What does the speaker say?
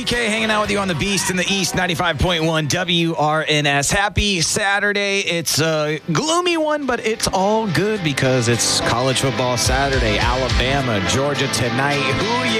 BK hanging out with you on the Beast in the East, 95.1 WRNS. Happy Saturday. It's a gloomy one, but it's all good because it's college football Saturday. Alabama, Georgia tonight. Who you